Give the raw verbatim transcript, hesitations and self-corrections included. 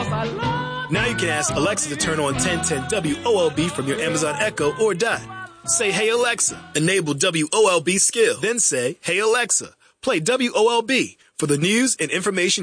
Now you can ask Alexa to turn on ten ten W O L B from your Amazon Echo or Dot. Say, hey Alexa, enable W O L B skill. Then say, hey Alexa, play W O L B for the news and information